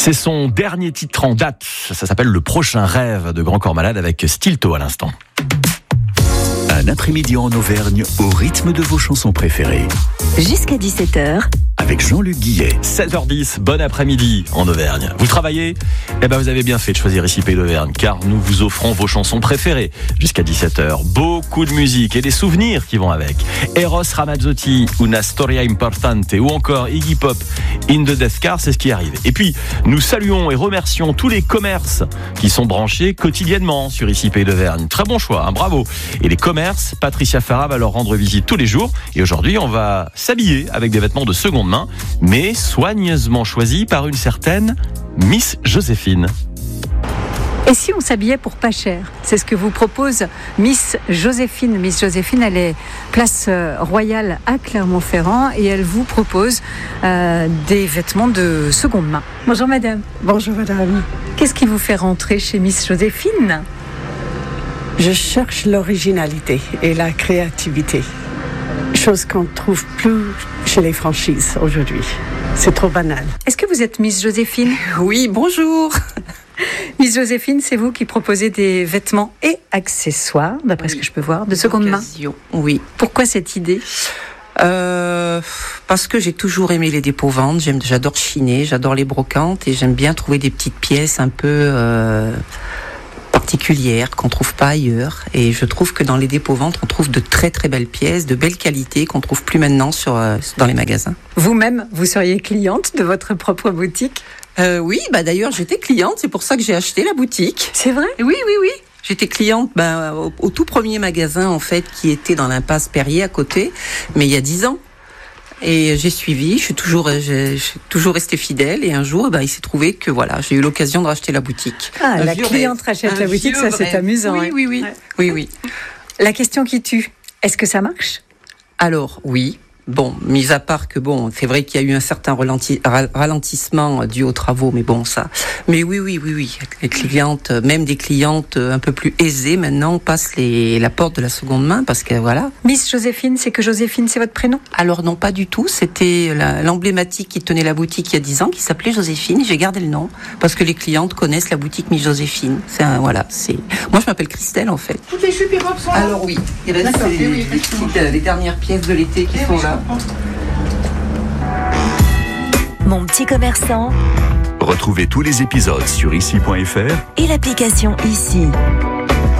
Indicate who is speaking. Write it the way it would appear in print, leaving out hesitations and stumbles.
Speaker 1: C'est son dernier titre en date. Ça s'appelle Le Prochain Rêve de Grand Corps Malade avec Stilto à l'instant.
Speaker 2: Un après-midi en Auvergne au rythme de vos chansons préférées.
Speaker 3: Jusqu'à 17h.
Speaker 2: Avec Jean-Luc Guillet.
Speaker 1: 16h10, bon après-midi en Auvergne. Vous travaillez ? Eh ben vous avez bien fait de choisir ici Pays d'Auvergne, car nous vous offrons vos chansons préférées jusqu'à 17h. Beaucoup de musique et des souvenirs qui vont avec. Eros Ramazzotti, Una Storia Importante, ou encore Iggy Pop, In the Death Car, c'est ce qui arrive. Et puis, nous saluons et remercions tous les commerces qui sont branchés quotidiennement sur ici Pays d'Auvergne. Très bon choix, hein, bravo. Et les commerces, Patricia Farah va leur rendre visite tous les jours. Et aujourd'hui, on va s'habiller avec des vêtements de seconde main, mais soigneusement choisis par une certaine Miss Joséphine.
Speaker 4: Et si on s'habillait pour pas cher ? C'est ce que vous propose Miss Joséphine. Miss Joséphine, elle est place Royale à Clermont-Ferrand et elle vous propose des vêtements de seconde main. Bonjour madame.
Speaker 5: Bonjour madame.
Speaker 4: Qu'est-ce qui vous fait rentrer chez Miss Joséphine ?
Speaker 5: Je cherche l'originalité et la créativité. Chose qu'on ne trouve plus chez les franchises aujourd'hui. C'est trop banal.
Speaker 4: Est-ce que vous êtes Miss Joséphine ?
Speaker 6: Oui, bonjour.
Speaker 4: Miss Joséphine, c'est vous qui proposez des vêtements et accessoires, d'après ce que je peux voir, de seconde main.
Speaker 6: Oui.
Speaker 4: Pourquoi cette idée ?
Speaker 6: Parce que j'ai toujours aimé les dépôt-ventes. J'adore chiner, j'adore les brocantes et j'aime bien trouver des petites pièces un peu particulières qu'on trouve pas ailleurs. Et je trouve que dans les dépôts-ventes, on trouve de très très belles pièces, de belles qualités qu'on trouve plus maintenant dans les magasins.
Speaker 4: Vous-même, vous seriez cliente de votre propre boutique ?
Speaker 6: Oui, d'ailleurs j'étais cliente, c'est pour ça que j'ai acheté la boutique.
Speaker 4: C'est vrai ?
Speaker 6: Oui. J'étais cliente au tout premier magasin en fait qui était dans l'impasse Perrier à côté, mais il y a 10 ans. Et j'ai suivi, je suis toujours restée fidèle. Et un jour, il s'est trouvé que j'ai eu l'occasion de racheter la boutique.
Speaker 4: Ah, la cliente rachète la boutique, ça c'est amusant.
Speaker 6: Oui.
Speaker 4: La question qui tue, est-ce que ça marche ?
Speaker 6: Alors oui. Bon, mis à part que c'est vrai qu'il y a eu un certain ralentissement dû aux travaux, mais ça. Mais oui. Les clientes, même des clientes un peu plus aisées maintenant, passent la porte de la seconde main parce que voilà.
Speaker 4: Miss Joséphine, c'est que Joséphine, c'est votre prénom ?
Speaker 6: Alors non, pas du tout. C'était l'emblématique qui tenait la boutique il y a 10 ans, qui s'appelait Joséphine. J'ai gardé le nom parce que les clientes connaissent la boutique Miss Joséphine. Moi, je m'appelle Christelle en fait.
Speaker 7: Toutes les jupes et robes sont là.
Speaker 6: Alors oui, il reste les dernières pièces de l'été qui sont là.
Speaker 3: Mon petit commerçant.
Speaker 2: Retrouvez tous les épisodes sur ici.fr
Speaker 3: Et l'application Ici.